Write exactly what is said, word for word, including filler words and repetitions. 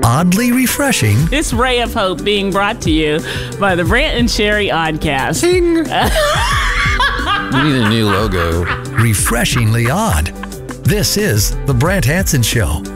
oddly refreshing. This ray of hope being brought to you by the Brant and Sherry Oddcast. Ting. We need a new logo. Refreshingly odd. This is The Brant Hanson Show.